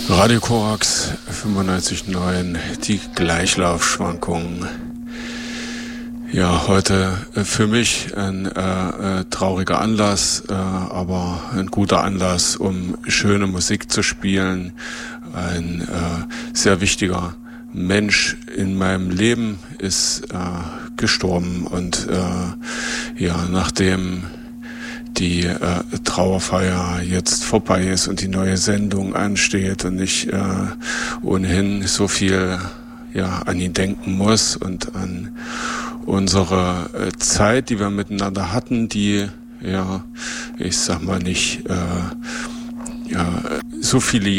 Radio Korax 95.9, die Gleichlaufschwankungen. Ja, heute für mich ein trauriger Anlass, aber ein guter Anlass, um schöne Musik zu spielen. Ein sehr wichtiger Mensch in meinem Leben ist gestorben und nachdem die Trauerfeier jetzt vorbei ist und die neue Sendung ansteht und ich ohnehin so viel an ihn denken muss und an unsere Zeit, die wir miteinander hatten, die ich sag mal nicht so viele